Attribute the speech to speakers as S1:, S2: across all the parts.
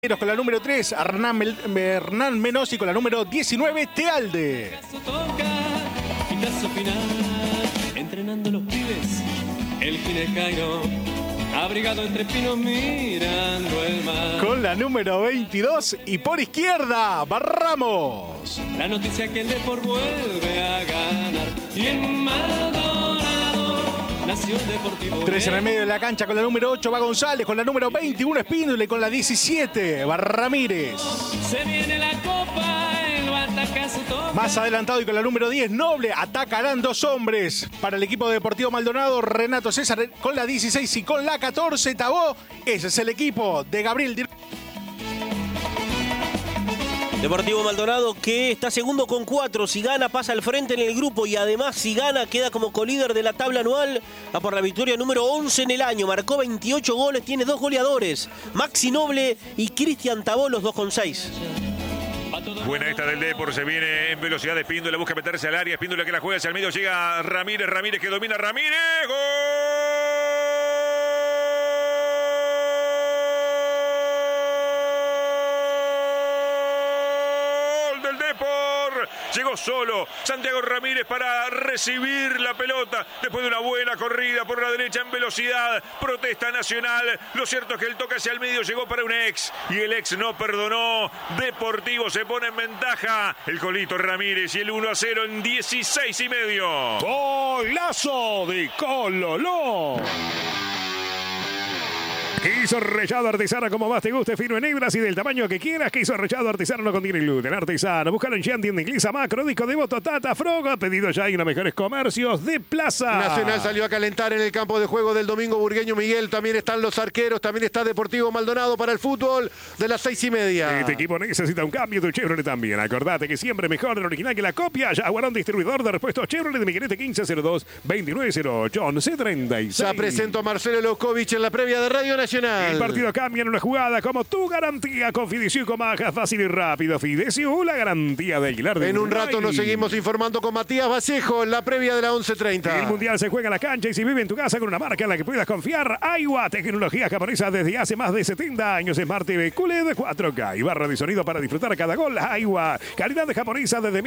S1: Con la número 3, Hernán Menossi con la número 19, Tealde.
S2: Entrenando los pibes, el Ginecairo, abrigado entre pinos mirando el mar.
S1: Con la número 22 y por izquierda, Barramos.
S2: La noticia que el Depor vuelve a ganar. Y en Maldonado nació el Deportivo.
S1: 3 en el medio de la cancha con la número 8 va González, con la número 21 Espíndola y con la 17 Ramírez.
S2: Se viene la copa, el ataca su toque.
S1: Más adelantado y con la número 10 Noble, atacarán dos hombres para el equipo de Deportivo Maldonado, Renato César con la 16 y con la 14 Tabó. Ese es el equipo de Gabriel
S3: Deportivo Maldonado que está segundo con 4. Si gana pasa al frente en el grupo y además si gana queda como colíder de la tabla anual. Va por la victoria número 11 en el año. Marcó 28 goles, tiene 2 goleadores. Maxi Noble y Cristian Tabó, los 2 con 6.
S4: Buena esta del Depor, se viene en velocidad de Espíndola, busca meterse al área. Espíndola que la juega hacia el medio, llega Ramírez, Ramírez que domina Ramírez. ¡Gol! Llegó solo Santiago Ramírez para recibir la pelota después de una buena corrida por la derecha en velocidad. Protesta Nacional. Lo cierto es que el toque hacia el medio llegó para un ex y el ex no perdonó. Deportivo se pone en ventaja. El Colito Ramírez y el 1-0 en 16 y medio.
S5: Golazo de Cololó. Queso rallado artesano como más te guste, fino en hebras y del tamaño que quieras. Queso rallado artesano no contiene gluten. Artesano, búscalo en Jean, tienda inglesa, Macro, Disco Devoto, Tata, Froga. Pedido ya en los mejores comercios de Plaza.
S6: Nacional salió a calentar en el campo de juego del domingo Burgueño Miguel. También están los arqueros, también está Deportivo Maldonado para el fútbol de las 6:30.
S5: Este equipo necesita un cambio, tu Chevrolet también. Acordate que siempre mejor el original que la copia. Jaguarón, distribuidor de repuestos Chevrolet de Miguelete 1502-2908 1136.
S6: Ya presento a Marcelo Lokovic en la previa de Radio Nacional.
S5: El partido cambia en una jugada como tu garantía con Fidesiu Comaja, fácil y rápido. Fidesiu, la garantía de Aguilar de
S6: En un rato nos seguimos informando con Matías Vallejo en la previa de la 11:30.
S5: El Mundial se juega en la cancha y si vive en tu casa con una marca en la que puedas confiar, Aiwa, tecnología japonesa desde hace más de 70 años. Smart TV QLED 4K y barra de sonido para disfrutar cada gol. Aiwa, calidad de japonesa desde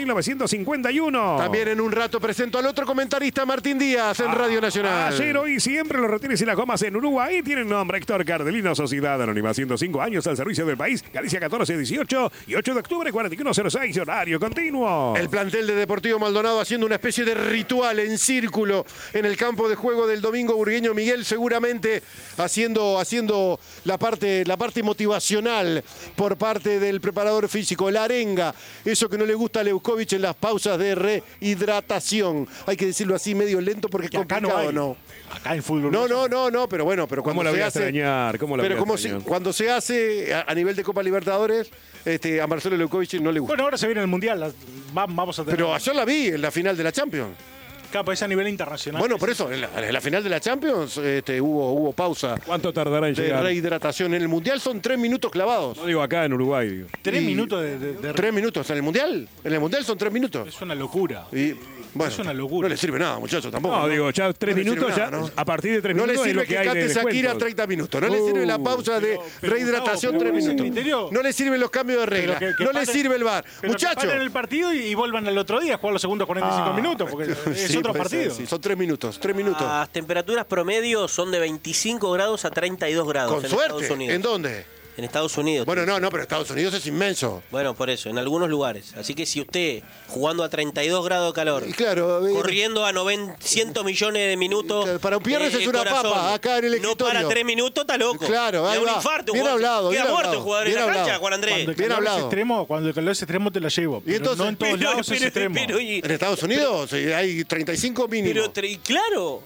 S5: 1951.
S6: También en un rato presento al otro comentarista, Martín Díaz, en Radio Nacional.
S5: Ayer, hoy, siempre los retires y las gomas en Uruguay tienen nombre Héctor Cardelino, Sociedad Anónima, 105 años al servicio del país. Galicia 1418 y 8 de octubre 4106, horario continuo.
S6: El plantel de Deportivo Maldonado haciendo una especie de ritual en círculo en el campo de juego del domingo Burgueño Miguel, seguramente haciendo la parte motivacional por parte del preparador físico, la arenga, eso que no le gusta a Leukovic en las pausas de rehidratación. Hay que decirlo así medio lento porque es complicado, ¿no?
S1: Acá en fútbol.
S6: No, pero bueno, pero cuando
S5: ¿Cómo la
S6: se
S5: voy a
S6: hace,
S5: extrañar?
S6: cuando se hace a nivel de Copa Libertadores, a Marcelo Leukovic no le gusta.
S1: Bueno, ahora se viene el Mundial. Vamos a tener.
S6: Pero ayer la vi en la final de la Champions.
S1: Capo, es a nivel internacional.
S6: Bueno, por eso, en la final de la Champions hubo pausa.
S5: ¿Cuánto tardará en
S6: de
S5: llegar?
S6: rehidratación. En el Mundial son 3 minutos clavados.
S5: No digo acá en Uruguay. Digo.
S1: 3 minutos de
S6: 3 minutos. En el Mundial son 3 minutos.
S1: Es una locura.
S6: Y, bueno,
S1: es una locura.
S6: No le sirve nada, muchachos, tampoco.
S5: No, digo, ya 3
S6: No le
S5: minutos,
S6: sirve
S5: ya
S6: nada, ¿no?
S5: a partir de 3
S6: No le
S5: minutos es
S6: sirve
S5: lo que
S6: que
S5: hay de
S6: cante Shakira
S5: descuentos.
S6: 30 minutos. No le sirve la pausa de rehidratación
S1: Gustavo,
S6: 3
S1: pero
S6: minutos.
S1: criterio.
S6: No le sirven los cambios de regla.
S1: Que
S6: No le
S1: paren-
S6: sirve el VAR.
S1: Pero
S6: Muchachos.
S1: que paren el partido y vuelvan al otro día a jugar los segundos 45 minutos, porque es
S6: Sí,
S1: otro
S6: puede ser,
S1: partido.
S6: sí, son 3 minutos. 3 minutos.
S3: Las temperaturas promedio son de 25 grados a 32 grados
S6: Con
S3: en
S6: suerte.
S3: Estados Unidos.
S6: ¿En dónde?
S3: En Estados Unidos.
S6: Bueno, no, pero Estados Unidos es inmenso.
S3: Bueno, por eso, en algunos lugares. Así que si usted, jugando a 32 grados de calor,
S6: Y claro,
S3: corriendo a 100 millones de minutos...
S6: Para un Pierres es una
S3: corazón,
S6: papa, acá en el
S3: no
S6: escritorio.
S3: para 3 minutos, está loco.
S6: Claro, ahí
S3: Le da
S6: va.
S3: un infarto.
S6: Bien hablado,
S3: Queda
S6: bien
S3: muerto el
S6: hablado,
S3: jugador en
S6: bien
S3: la cancha,
S6: hablado.
S3: Juan Andrés.
S1: Cuando el
S6: Bien
S1: calor es
S6: hablado.
S1: extremo, cuando el calor es extremo te la llevo. Pero
S6: entonces-
S1: no en todos lados es extremo.
S6: En Estados Unidos hay 35 mínimo.
S3: Claro.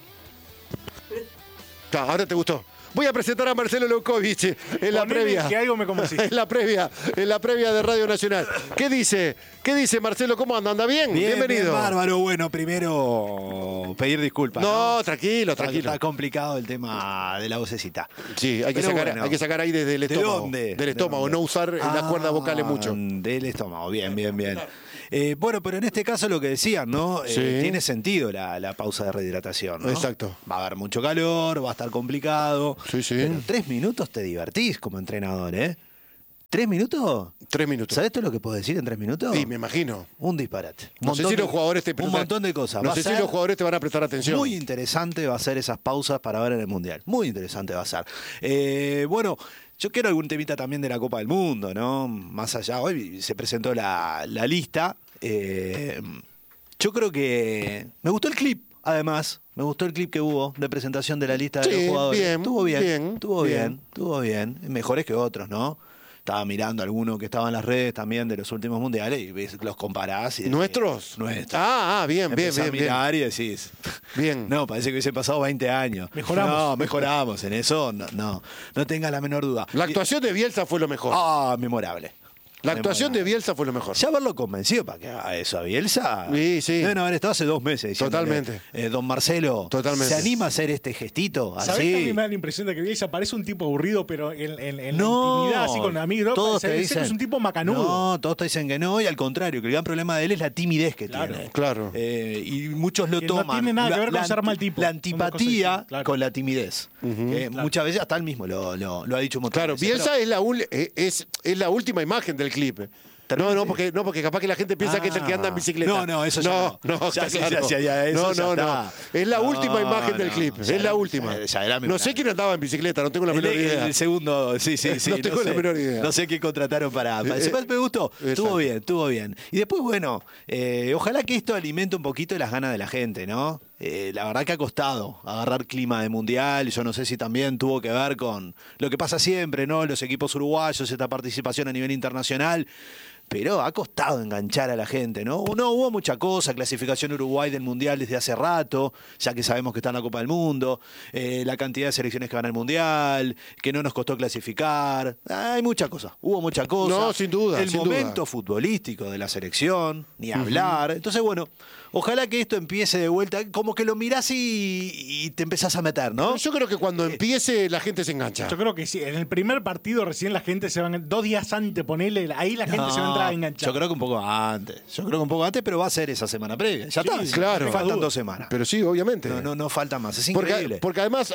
S6: Ahora te gustó. Voy a presentar a Marcelo Leukovic en la
S1: Ponele
S6: previa.
S1: que algo me convenciste.
S6: En la previa de Radio Nacional. ¿Qué dice Marcelo? ¿Cómo anda? ¿Anda bien? Bienvenido.
S7: Bien, bárbaro. Bueno, primero pedir disculpas.
S6: No, tranquilo.
S7: Está complicado el tema de la vocecita.
S6: Sí, hay que
S7: Pero
S6: sacar ahí desde el estómago.
S7: ¿De dónde?
S6: Del estómago, no usar las cuerdas vocales mucho.
S7: Del estómago, bien. Bueno, pero en este caso lo que decían, ¿no?
S6: Sí.
S7: Tiene sentido la pausa de rehidratación, ¿no?
S6: Exacto.
S7: Va a haber mucho calor, va a estar complicado.
S6: Sí.
S7: Pero en 3 minutos te divertís como entrenador, ¿eh? ¿3 minutos?
S6: 3 minutos.
S7: ¿Sabés todo lo que puedo decir en 3 minutos?
S6: Sí, me imagino.
S7: Un disparate.
S6: No sé si los jugadores te
S7: Un montón de cosas.
S6: No
S7: Va
S6: sé
S7: a
S6: si
S7: ser
S6: los jugadores te van a prestar atención.
S7: muy interesante va a ser esas pausas para ver en el Mundial. Muy interesante va a ser. Bueno, yo quiero algún temita también de la Copa del Mundo, ¿no? Más allá, hoy se presentó la lista. Yo creo que me gustó el clip, además. Me gustó el clip que hubo de presentación de la lista de los jugadores.
S6: Bien,
S7: estuvo bien,
S6: bien,
S7: estuvo
S6: bien.
S7: bien, estuvo bien. Mejores que otros, ¿no? Estaba mirando alguno que estaba en las redes también de los últimos mundiales y ves, los comparás. Y decís,
S6: ¿Nuestros?
S7: Nuestros.
S6: Bien, bien,
S7: Empezás
S6: bien.
S7: a mirar y decís,
S6: Bien.
S7: no, parece que hubiese pasado 20 años.
S1: Mejoramos.
S7: No, mejoramos en eso, no tengas la menor duda.
S6: La actuación de Bielsa fue lo mejor.
S7: Memorable.
S6: La actuación de
S7: Memorable.
S6: Bielsa fue lo mejor.
S7: Ya haberlo convencido para que haga eso a Bielsa.
S6: Sí, sí.
S7: Deben haber estado hace 2 meses. diciéndole,
S6: Totalmente.
S7: Don Marcelo,
S6: Totalmente.
S7: ¿se anima a hacer este gestito?
S1: ¿Sabés que a mí
S7: Así.
S1: me da la impresión de que Bielsa parece un tipo aburrido, pero en
S7: No,
S1: la intimidad, así con amigos, ¿no?
S7: todos
S1: Parece
S7: te
S1: que
S7: dicen,
S1: es un tipo macanudo.
S7: No, todos te dicen que no, y al contrario, que el gran problema de él es la timidez que
S1: Claro.
S7: tiene.
S6: Claro.
S7: Y muchos lo
S1: Que no
S7: toman.
S1: tiene nada que ver con ser
S7: anti-
S1: mal tipo.
S7: La
S1: Son dos cosas
S7: antipatía
S1: distintas, claro.
S7: con la timidez. Muchas veces hasta él mismo lo ha dicho un montón
S6: Claro,
S7: de veces.
S6: Bielsa es la última imagen del clip. No, porque capaz que la gente piensa que es el que anda en bicicleta.
S7: No, eso ya no.
S6: está
S7: Ya,
S6: claro.
S7: eso ya está.
S6: Es la última imagen del clip.
S7: ya
S6: Es la
S7: era-
S6: última.
S7: ya era
S6: No sé quién andaba en bicicleta, no tengo la menor idea.
S7: El segundo, sí.
S6: No tengo la menor idea.
S7: No sé qué contrataron para me gustó.
S6: exacto.
S7: Estuvo bien. Y después, bueno, ojalá que esto alimente un poquito las ganas de la gente, ¿no? La verdad que ha costado agarrar clima de mundial. Yo no sé si también tuvo que ver con lo que pasa siempre, ¿no? Los equipos uruguayos, esta participación a nivel internacional. Pero ha costado enganchar a la gente, ¿no? No hubo mucha cosa, clasificación Uruguay del Mundial desde hace rato, ya que sabemos que está en la Copa del Mundo, la cantidad de selecciones que van al Mundial, que no nos costó clasificar, hay mucha cosa, hubo mucha cosa.
S6: No, sin duda,
S7: El
S6: sin
S7: momento
S6: duda.
S7: futbolístico de la selección, ni hablar. Entonces, bueno, ojalá que esto empiece de vuelta, como que lo mirás y te empezás a meter, ¿no?
S6: Yo creo que cuando empiece la gente se engancha.
S1: Yo creo que sí. En el primer partido recién la gente se va a... 2 días antes, ponele, ahí la gente se va a entrar a enganchar.
S7: Yo creo que un poco antes. Pero va a ser esa semana previa. Ya está.
S6: claro.
S7: Faltan 2 semanas.
S6: Pero sí, obviamente.
S7: No falta más. Es increíble.
S6: Porque además,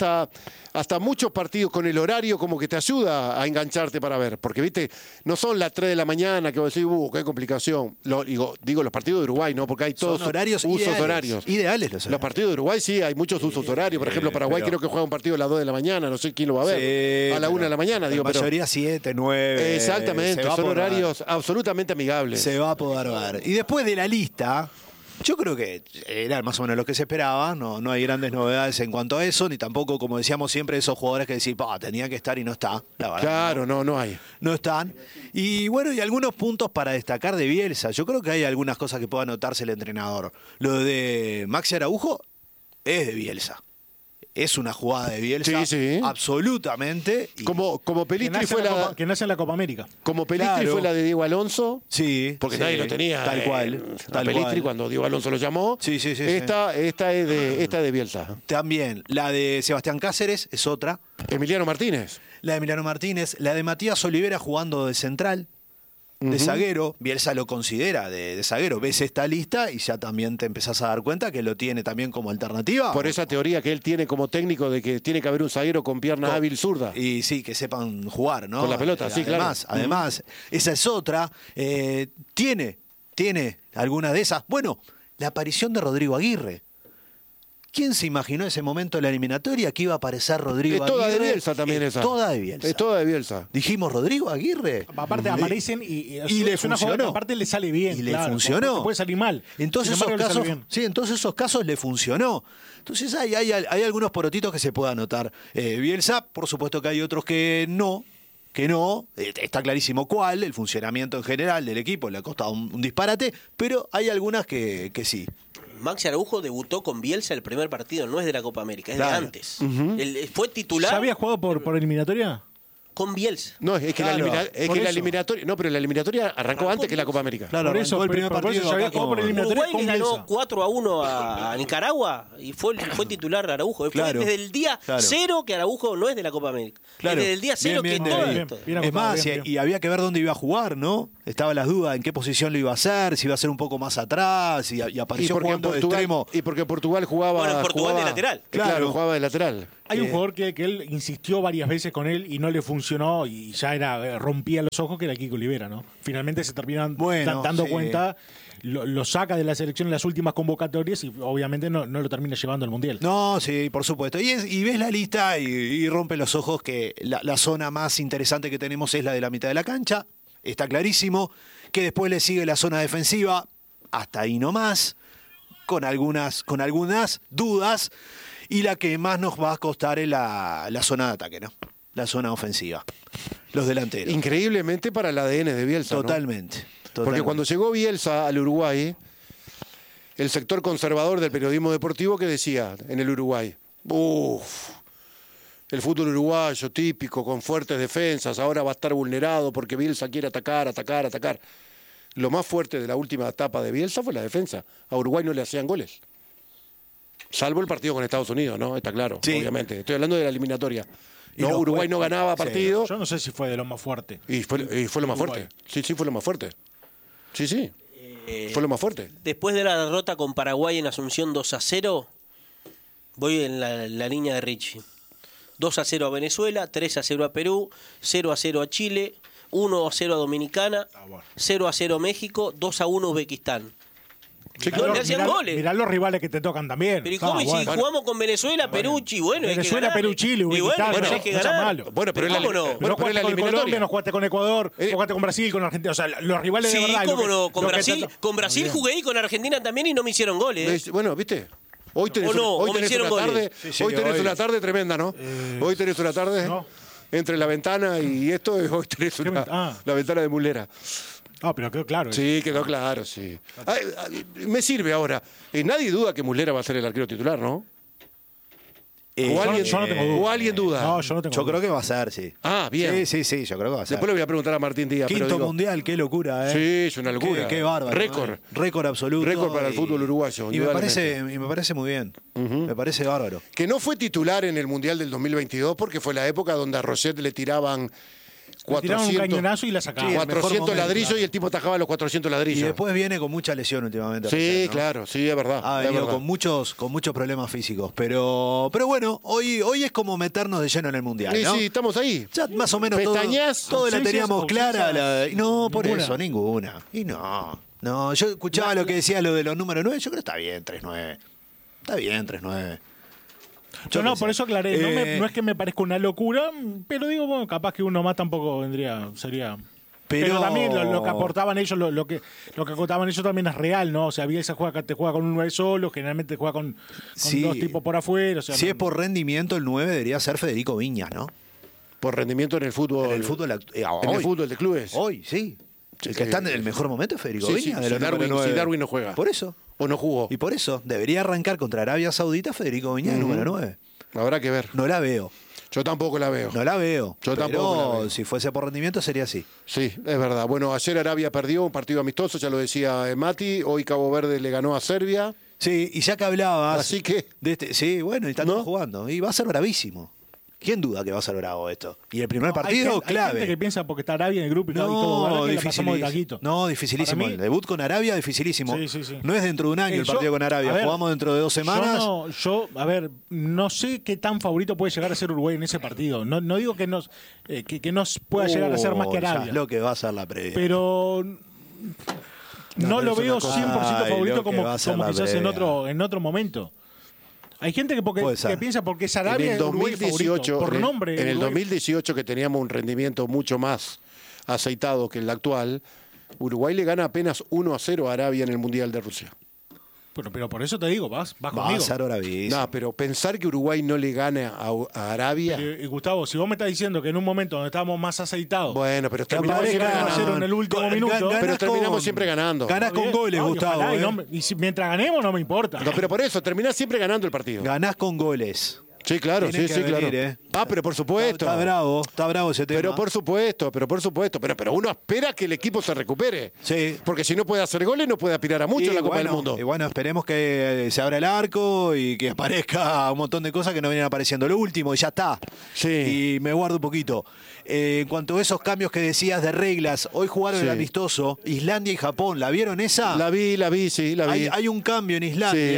S6: hasta muchos partidos con el horario como que te ayuda a engancharte para ver. Porque, viste, no son las 3 de la mañana que vos decís, qué complicación. Digo, los partidos de Uruguay, ¿no? Porque hay todos
S7: Son horarios
S6: usos
S7: ideales.
S6: horarios.
S7: Ideales
S6: Los partidos de Uruguay sí, hay muchos usos horarios. Por ejemplo, Paraguay creo que juega un partido a las 2 de la mañana, no sé quién lo va a ver.
S7: Sí,
S6: a la 1 de la mañana, digo,
S7: La
S6: pero.
S7: mayoría 7, 9.
S6: Exactamente,
S7: se va a
S6: son
S7: poder
S6: horarios absolutamente amigables.
S7: ver. Se va a poder ver. Y después de la lista, yo creo que era más o menos lo que se esperaba. No hay grandes novedades en cuanto a eso, ni tampoco, como decíamos siempre, esos jugadores que decís, tenían que estar y no está. La verdad,
S6: Claro, no hay.
S7: no están. Y bueno, y algunos puntos para destacar de Bielsa. Yo creo que hay algunas cosas que pueda notarse el entrenador. Lo de Maxi Araujo es de Bielsa. Es una jugada de Bielsa.
S6: Sí.
S7: Absolutamente. Y-
S6: Como
S1: Que
S6: Pelistri
S1: nace,
S6: fue
S1: en la Copa,
S6: la.
S1: que nace en la Copa América.
S6: Como Pelistri
S7: Claro.
S6: fue la de Diego Alonso.
S7: Sí.
S6: Porque
S7: sí,
S6: nadie lo tenía.
S7: Tal cual.
S6: A
S7: Tal
S6: Pelistri
S7: cual.
S6: cuando Diego Alonso lo llamó.
S7: Sí.
S6: Esta es de Bielsa.
S7: También. La de Sebastián Cáceres es otra.
S6: Emiliano Martínez.
S7: La de Emiliano Martínez. La de Matías Olivera jugando de central. De zaguero, Bielsa lo considera de zaguero. Ves esta lista y ya también te empezás a dar cuenta que lo tiene también como alternativa.
S6: Por esa teoría que él tiene como técnico de que tiene que haber un zaguero con pierna hábil zurda.
S7: Y sí, que sepan jugar, ¿no?
S6: Con la pelota, sí, claro.
S7: Además, esa es otra. Tiene alguna de esas. Bueno, la aparición de Rodrigo Aguirre. ¿Quién se imaginó en ese momento de la eliminatoria que iba a aparecer Rodrigo
S6: Es toda
S7: Aguirre?
S6: de Bielsa también
S7: Es
S6: esa.
S7: toda de Bielsa.
S6: Es toda de Bielsa.
S7: Dijimos, Rodrigo Aguirre.
S1: Aparte aparecen y
S7: le
S1: es una jugada que
S7: funcionó.
S1: aparte le sale bien.
S7: Y le
S1: claro,
S7: funcionó.
S1: porque puede salir mal.
S7: Entonces
S1: Sin embargo,
S7: esos
S1: le sale
S7: casos,
S1: bien.
S7: sí, entonces esos casos le funcionó. Entonces hay algunos porotitos que se puedan notar. Bielsa, por supuesto que hay otros que no. Está clarísimo cuál, el funcionamiento en general del equipo le ha costado un disparate, pero hay algunas que sí.
S3: Maxi Araujo debutó con Bielsa el primer partido, no es de la Copa América, es
S7: Claro.
S3: de antes. Él fue titular
S1: ¿Ya había jugado por eliminatoria?
S3: con Bielsa.
S6: No, es que,
S7: Claro,
S6: la
S1: por eso.
S6: eliminatoria. No, pero la eliminatoria arrancó antes que la Copa América.
S7: Claro,
S1: Por eso,
S7: arrancó el primer
S1: por eso
S7: partido
S1: ya había
S7: acá
S1: jugado por
S7: con-
S1: eliminatoria.
S3: Uruguay le
S1: con
S3: ganó
S1: Bielsa.
S3: 4-1 a Nicaragua y fue titular Araujo. Fue
S7: Claro.
S3: desde el día
S7: Claro.
S3: 0 que Araujo no es de la Copa América.
S7: Claro.
S3: Desde el día 0
S7: Bien,
S3: que
S7: bien,
S3: todo
S7: bien.
S3: esto.
S1: Bien
S7: Es
S1: acotado,
S7: más,
S1: bien.
S7: y había que ver dónde iba a jugar, ¿no? Estaban las dudas en qué posición lo iba a hacer, si iba a ser un poco más atrás, y apareció jugando de extremo.
S6: Y porque Portugal jugaba.
S3: Bueno, en Portugal
S6: jugaba-
S3: de lateral.
S6: Claro,
S7: Claro.
S6: jugaba de lateral.
S1: Hay un jugador que él insistió varias veces con él y no le funcionó. seleccionó y ya rompía los ojos, que era Kiko Olivera, ¿no? Finalmente se terminan dando cuenta, lo saca de la selección en las últimas convocatorias y obviamente no lo termina llevando al Mundial.
S7: No, sí, por supuesto. Y ves la lista y rompe los ojos que la zona más interesante que tenemos es la de la mitad de la cancha. Está clarísimo que después le sigue la zona defensiva, hasta ahí nomás, con algunas dudas. Y la que más nos va a costar es la zona de ataque, ¿no? La zona ofensiva. Los delanteros.
S6: Increíblemente para el ADN de Bielsa,
S7: Totalmente.
S6: Porque cuando llegó Bielsa al Uruguay, el sector conservador del periodismo deportivo que decía en el Uruguay, el fútbol uruguayo típico, con fuertes defensas, ahora va a estar vulnerado porque Bielsa quiere atacar. Lo más fuerte de la última etapa de Bielsa fue la defensa. A Uruguay no le hacían goles. Salvo el partido con Estados Unidos, ¿no? Está claro,
S7: sí.
S6: Obviamente. Estoy hablando de la eliminatoria. No, Uruguay no ganaba partido.
S1: Yo no sé si fue de lo más fuerte.
S6: Y fue lo más fuerte. Sí, fue lo más fuerte. Sí. Fue lo más fuerte.
S3: Después de la derrota con Paraguay en Asunción 2-0, voy en la línea de Richie. 2-0 a Venezuela, 3-0 a Perú, 0-0 a Chile, 1-0 a Dominicana, 0-0 a México, 2-1 a Uzbekistán.
S1: Sí,
S3: No le hacían goles.
S1: Mirá los rivales que te tocan también.
S3: Pero ¿y cómo? Si jugamos con Venezuela, Perú, Chile,
S1: Venezuela, Perú, Chile, Uzbekistán,
S3: hay que ganar.
S6: Bueno, pero
S3: ¿Cómo no?
S1: Pero jugaste con Colombia, no jugaste con Ecuador, jugaste con Brasil, con Argentina. O sea, los rivales de verdad.
S3: ¿Cómo no? Con Brasil jugué y con Argentina también y no me hicieron goles.
S6: Bueno, ¿viste? Hoy tenés, hoy tenés una tarde tremenda, ¿no? Hoy tenés una tarde entre la ventana y esto, hoy tenés la ventana de Mulera.
S1: Ah, pero quedó claro.
S6: Sí, quedó claro, sí. Me sirve ahora. Nadie duda que Mulera va a ser el arquero titular, ¿no?
S1: Yo no tengo duda.
S6: ¿O alguien duda?
S1: No, yo no tengo
S7: Yo
S1: duda.
S7: creo que va a ser, sí.
S6: Ah, bien.
S7: Sí, yo creo que va a ser.
S6: Después le voy a preguntar a Martín Díaz.
S7: Quinto mundial, qué locura, ¿eh?
S6: Sí, es una locura.
S7: Qué bárbaro.
S6: Récord.
S7: Récord absoluto.
S6: Récord para el fútbol uruguayo.
S7: Y me parece muy bien. Me parece bárbaro.
S6: Que no fue titular en el Mundial del 2022 porque fue la época donde a Roget le tiraban 400,
S1: un cañonazo y la sacaban.
S6: 400 ladrillos y el tipo atajaba los 400 ladrillos.
S7: Y después viene con mucha lesión últimamente.
S6: Sí,
S7: ¿no?
S6: claro, sí, es verdad.
S7: Ha venido con muchos problemas físicos. Pero bueno, hoy es como meternos de lleno en el Mundial, ¿no?
S6: Sí, estamos ahí.
S7: Ya más o menos todo la teníamos clara. No, por eso, ninguna. Y no, yo escuchaba lo que decía lo de los números 9. Yo creo que está bien 3-9. Está bien 3-9.
S1: Yo no, por eso aclaré. No es que me parezca una locura, pero digo, bueno, capaz que uno más tampoco sería. Pero también lo que aportaban ellos, lo que acotaban ellos también es real, ¿no? O sea, Bielsa te juega con un 9 solo, generalmente juega con dos tipos por afuera. O sea,
S7: si es por rendimiento, el 9 debería ser Federico Viñas, ¿no?
S6: Por rendimiento en el fútbol.
S7: En el fútbol
S6: de clubes.
S7: Hoy, sí. El que está en el mejor momento es Federico Viñas.
S6: Si Darwin no juega.
S7: Por eso.
S6: O no jugó.
S7: Y por eso, debería arrancar contra Arabia Saudita Federico Viñas, número 9.
S6: Habrá que ver.
S7: No la veo.
S6: Yo tampoco la veo.
S7: No la veo.
S6: Yo tampoco la veo.
S7: Si fuese por rendimiento sería así.
S6: Sí, es verdad. Bueno, ayer Arabia perdió un partido amistoso, ya lo decía Mati. Hoy Cabo Verde le ganó a Serbia.
S7: Sí, y ya que hablabas...
S6: Así que...
S7: sí, bueno, y están todos jugando. Y va a ser bravísimo. ¿Quién duda que va a ser bravo esto? Y el primer partido, clave.
S1: Hay gente que piensa porque está Arabia en el grupo y todo,
S7: dificilísimo. No, dificilísimo. El debut con Arabia, dificilísimo.
S1: Sí.
S7: No es dentro de un año el partido con Arabia. Jugamos dentro de 2 semanas.
S1: No sé qué tan favorito puede llegar a ser Uruguay en ese partido. No digo que nos pueda llegar a ser más que Arabia.
S7: Es lo que va a ser la previa.
S1: Pero no lo veo 100% favorito como quizás en otro momento. Hay gente que piensa porque es Arabia,
S6: en el 2018,
S1: por nombre.
S6: En el 2018, que teníamos un rendimiento mucho más aceitado que el actual, Uruguay le gana apenas 1-0 a Arabia en el Mundial de Rusia.
S1: Pero por eso te digo, vas conmigo.
S7: Va a ser bravísimo.
S6: No, pero pensar que Uruguay no le gane a Arabia...
S1: Gustavo, si vos me estás diciendo que en un momento donde estábamos más aceitados...
S6: Bueno, pero terminamos siempre ganando.
S1: En el último minuto.
S6: Pero terminamos siempre ganando.
S7: Ganás con goles, Gustavo.
S1: Y mientras ganemos no me importa.
S6: No, pero por eso, terminás siempre ganando el partido.
S7: Ganás con goles.
S6: Sí, claro, claro. Pero por supuesto.
S7: Está bravo ese tema.
S6: Pero por supuesto. Pero uno espera que el equipo se recupere.
S7: Sí.
S6: Porque si no puede hacer goles, no puede aspirar a mucho en la Copa del Mundo.
S7: Y bueno, esperemos que se abra el arco y que aparezca un montón de cosas que no vienen apareciendo. Lo último, y ya está.
S6: Sí.
S7: Y me guardo un poquito. En cuanto a esos cambios que decías de reglas, hoy jugaron el amistoso Islandia y Japón. ¿La vieron esa?
S6: La vi, sí, la vi.
S7: Hay un cambio en Islandia.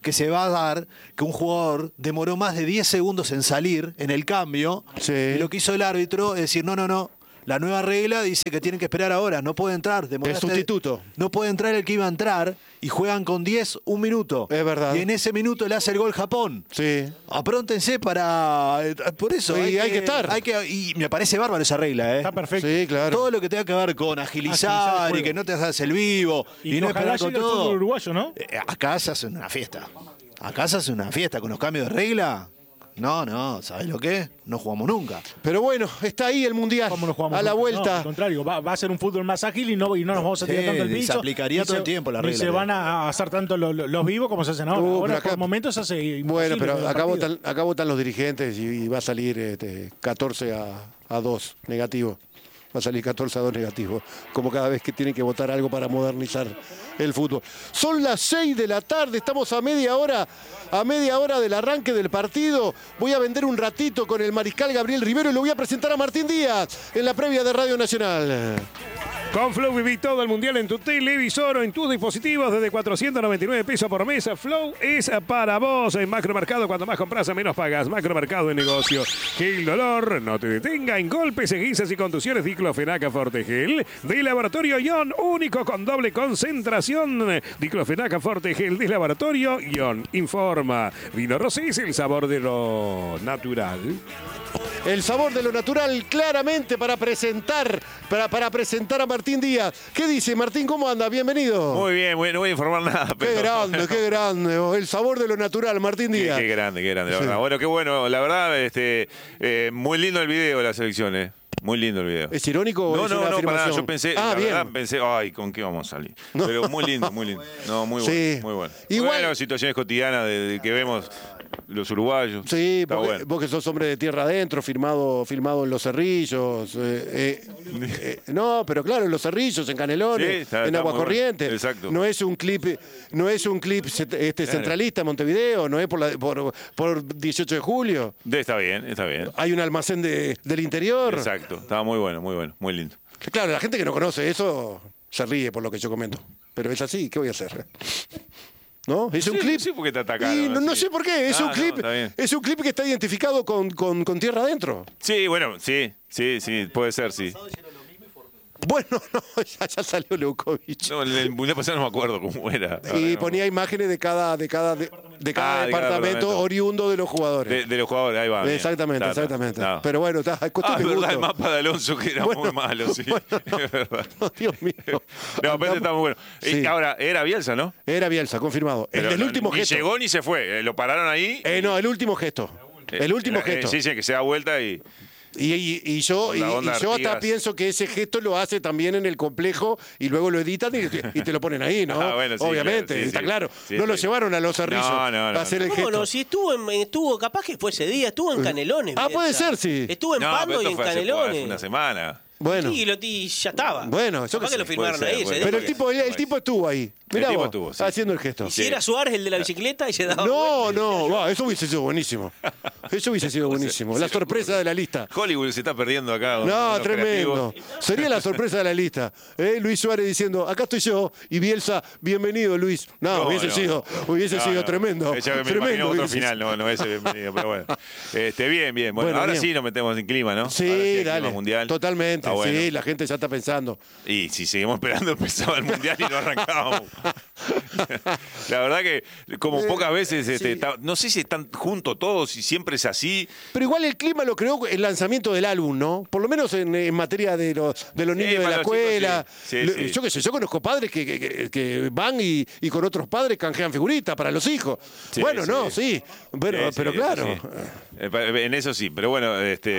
S7: que se va a dar que un jugador demoró más de 10 segundos en salir en el cambio.
S6: Sí.
S7: Y lo que hizo el árbitro es decir, no. La nueva regla dice que tienen que esperar ahora, no puede entrar.
S6: El sustituto.
S7: No puede entrar el que iba a entrar y juegan con 10 un minuto.
S6: Es verdad.
S7: Y en ese minuto le hace el gol Japón.
S6: Sí.
S7: Apróntense para... Por eso.
S6: Sí, hay que estar.
S7: Y me parece bárbaro esa regla, ¿eh?
S1: Está perfecto.
S6: Sí, claro.
S7: Todo lo que tenga que ver con agilizar
S1: el
S7: y que no te hagas el vivo y no
S1: ojalá
S7: esperar con
S1: llegue el fútbol
S7: todo.
S1: uruguayo, ¿no?
S7: Acá se hace una fiesta. Acá se hace una fiesta con los cambios de regla. No, ¿sabés lo que? No jugamos nunca.
S6: Pero bueno, está ahí el Mundial.
S1: ¿Cómo no jugamos
S6: a la
S1: nunca?
S6: vuelta.
S1: No, al contrario, va a ser un fútbol más ágil y no nos vamos a tirar
S7: Sí,
S1: tanto el
S7: se
S1: piso.
S7: aplicaría
S1: Ni
S7: todo el tiempo la
S1: ni
S7: regla,
S1: se
S7: creo.
S1: van a hacer tanto los vivos como se hacen ahora.
S6: Pero
S1: Ahora
S6: acá-
S1: por momentos se hace imposible
S6: Bueno, pero
S1: el
S6: acá
S1: partido.
S6: votan los dirigentes y va a salir 14 a 2 negativo. Va a salir 14 a 2 negativo. Como cada vez que tienen que votar algo para modernizar el fútbol. Son las 6 de la tarde, estamos a media hora del arranque del partido. Voy a vender un ratito con el mariscal Gabriel Rivero y lo voy a presentar a Martín Díaz en la previa de Radio Nacional.
S5: Con Flow viví todo el mundial en tu televisor o en tus dispositivos desde 499 pesos por mes. Flow es para vos. En Macromercado, cuando más compras, menos pagas. Macromercado de negocio. Que el dolor no te detenga en golpes, esguinces y contusiones. Diclofenac Forte Gel. De Laboratorio Ion, único con doble concentración. Diclofenac Forte Gel de Laboratorio Ion. Informa. Vino Rosé es el sabor de lo natural.
S6: El sabor de lo natural, claramente para presentar a Martín Díaz. ¿Qué dice Martín? ¿Cómo anda? Bienvenido.
S8: Muy bien, no voy a informar nada.
S6: Qué grande. El sabor de lo natural, Martín Díaz.
S8: Qué grande, la
S6: Sí.
S8: verdad. Bueno, qué bueno, la verdad, muy lindo el video de la selección, Muy lindo el video.
S6: ¿Es irónico o
S8: No,
S6: es una
S8: para nada.
S6: afirmación?
S8: Yo pensé,
S6: Ah,
S8: la
S6: bien.
S8: verdad, pensé, ay, ¿con qué vamos a salir?
S6: No.
S8: Pero muy lindo. No, muy
S6: Sí.
S8: bueno, muy bueno.
S6: Igual-
S8: Bueno, situaciones cotidianas de que vemos los uruguayos.
S6: Sí,
S8: Está
S6: porque,
S8: bueno.
S6: vos que sos hombre de tierra adentro, filmado en Los Cerrillos. No, pero claro, en Los Cerrillos, en Canelones,
S8: Sí, está
S6: en
S8: muy
S6: Agua
S8: bueno.
S6: Corriente.
S8: Exacto.
S6: No es un clip centralista en Montevideo, no es por 18 de julio.
S8: Está bien.
S6: Hay un almacén del interior.
S8: Exacto, estaba muy bueno, muy lindo.
S6: Claro, la gente que no conoce eso se ríe por lo que yo comento. Pero es así, ¿qué voy a hacer? ¿No? Es un
S8: Sí,
S6: clip.
S8: no sé por qué te atacaron,
S6: Y no
S8: así.
S6: sé por qué. Es un
S8: No,
S6: clip.
S8: está bien.
S6: Es un clip que está identificado con tierra adentro.
S8: Sí, bueno, sí, puede ser, sí.
S6: Bueno, no, ya salió Leukovic.
S8: No, el mundial pasado no me acuerdo cómo era.
S6: Y
S8: No.
S6: ponía imágenes de cada departamento oriundo de los jugadores.
S8: De los jugadores, ahí va. bien.
S6: Exactamente.
S8: No.
S6: Pero bueno, es cuestión
S8: Es
S6: de
S8: verdad,
S6: gusto.
S8: el mapa de Alonso que era
S6: Bueno,
S8: muy malo, sí. Es verdad.
S6: No, Dios mío.
S8: No, aparte está muy bueno.
S6: Sí.
S8: Y ahora, era Bielsa, ¿no?
S6: Era Bielsa, confirmado.
S8: Pero
S6: el
S8: no,
S6: último
S8: ni
S6: gesto.
S8: llegó ni se fue. Lo pararon ahí.
S6: No, el último gesto. El último gesto.
S8: Sí, que se da vuelta y...
S6: Y yo
S8: Onda
S6: hasta
S8: Artigas.
S6: pienso que ese gesto lo hace también en el complejo y luego lo editan y te lo ponen ahí, ¿no?
S8: Ah, bueno, sí,
S6: Obviamente,
S8: claro, sí,
S6: está
S8: sí.
S6: claro.
S8: Sí,
S6: no lo
S8: sí.
S6: llevaron a Los Cerrillos
S8: No,
S6: a hacer el
S3: ¿Cómo
S6: gesto.
S3: no? Si estuvo, capaz que fue ese día, estuvo en Canelones.
S6: Ah, puede
S3: Bielsa.
S6: ser, sí.
S3: Estuvo en
S8: No,
S3: Pando
S8: pero
S3: y
S8: esto
S3: en
S8: fue hace
S3: Canelones.
S8: una semana.
S6: Bueno,
S3: Y ya estaba.
S6: Bueno, yo
S3: Capaz
S6: qué
S3: que lo
S6: sé.
S3: filmaron
S8: Puede ser,
S3: ahí ese
S8: puede
S3: día.
S6: pero el tipo estuvo ahí. Mirá
S8: tipo
S6: vos,
S8: estuvo, sí.
S6: haciendo el gesto.
S3: Y si era Suárez el de la bicicleta y se daba
S6: No,
S3: vuelta.
S6: va, eso hubiese sido buenísimo. Eso hubiese sido buenísimo. La sorpresa de la lista.
S8: Hollywood se está perdiendo acá.
S6: No,
S8: unos
S6: tremendo.
S8: creativos.
S6: Sería la sorpresa de la lista. Luis Suárez diciendo, acá estoy yo, y Bielsa, bienvenido, Luis. No, hubiese sido
S8: No.
S6: tremendo.
S8: Ya me imagino
S6: Tremendo
S8: otro
S6: hubiese
S8: final, no ese bienvenido, pero bueno. Bien. Bueno,
S6: Bueno,
S8: ahora
S6: bien.
S8: sí nos metemos en clima, ¿no? Ahora
S6: Sí,
S8: hay
S6: dale.
S8: clima mundial.
S6: Totalmente,
S8: Está bueno.
S6: sí, la gente ya está pensando.
S8: Y si seguimos esperando, empezaba el mundial y no arrancábamos. La verdad que, como pocas veces,
S6: sí.
S8: no sé si están juntos todos y siempre es así.
S6: Pero igual el clima lo creó el lanzamiento del álbum, ¿no? Por lo menos en materia de los niños de la
S8: para los
S6: escuela.
S8: chicos, sí. Sí.
S6: Yo qué sé, yo conozco padres que van y con otros padres canjean figuritas para los hijos.
S8: Sí,
S6: bueno,
S8: sí.
S6: no, sí. Bueno,
S8: Sí,
S6: pero
S8: sí,
S6: claro.
S8: sí. En eso sí, pero bueno,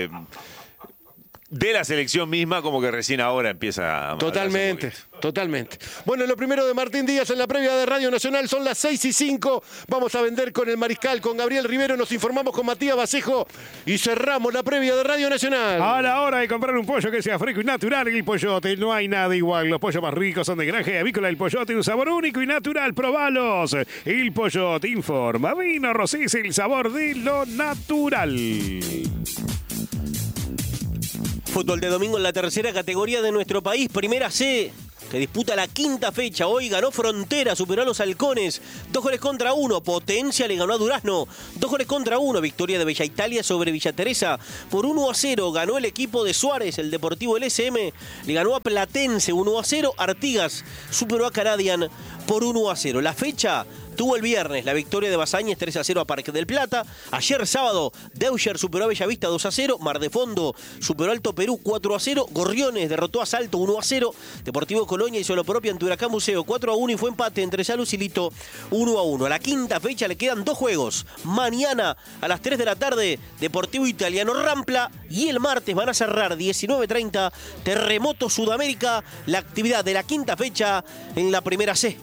S8: de la selección misma, como que recién ahora empieza a
S6: Totalmente,
S8: hablarse un poquito.
S6: totalmente. Bueno, lo primero de Martín Díaz en la previa de Radio Nacional son las 6:05. Vamos a vender con el Mariscal, con Gabriel Rivero. Nos informamos con Matías Bacejo y cerramos la previa de Radio Nacional.
S5: A la hora de comprar un pollo que sea fresco y natural, el Pollote, no hay nada igual. Los pollos más ricos son de granja y avícola. El Pollote, un sabor único y natural. Probalos. El Pollote informa. Vino Rosé es el sabor de lo natural.
S3: Fútbol de domingo en la tercera categoría de nuestro país, Primera C. que disputa la quinta fecha. Hoy ganó Frontera, superó a los Halcones. 2-1. Potencia le ganó a Durazno. 2-1. Victoria de Bella Italia sobre Villa Teresa por 1-0. Ganó el equipo de Suárez, el Deportivo LSM. Le ganó a Platense 1-0. Artigas superó a Canadian por 1-0. La fecha tuvo el viernes la victoria de Basáñez 3-0 a Parque del Plata. Ayer sábado, Deucher superó a Bellavista 2-0. Mar de Fondo superó a Alto Perú 4-0. Gorriones derrotó a Salto 1-0. Deportivo Colonia hizo lo propio ante Huracán Buceo 4-1 y fue empate entre Salus y Lito 1-1. A la quinta fecha le quedan 2 juegos. Mañana a las 3 de la tarde, Deportivo Italiano Rampla. Y el martes van a cerrar 19:30 Terremoto Sudamérica, la actividad de la quinta fecha en la primera C.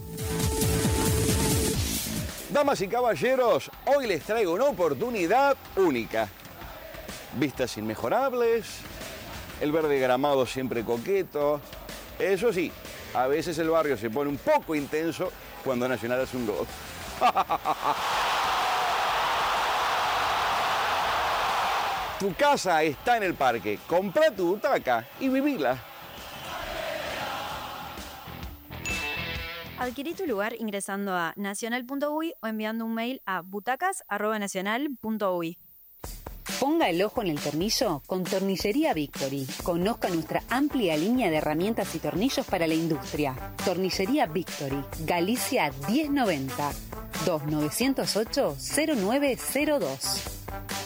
S9: Damas y caballeros, hoy les traigo una oportunidad única. Vistas inmejorables, el verde gramado siempre coqueto. Eso sí, a veces el barrio se pone un poco intenso cuando Nacional hace un gol. Tu casa está en el parque. Comprá tu butaca y vivila.
S10: Adquirí tu lugar ingresando a nacional.uy o enviando un mail a butacas@nacional.uy.
S11: Ponga el ojo en el tornillo con Tornillería Victory. Conozca nuestra amplia línea de herramientas y tornillos para la industria. Tornillería Victory, Galicia 1090, 2908-0902.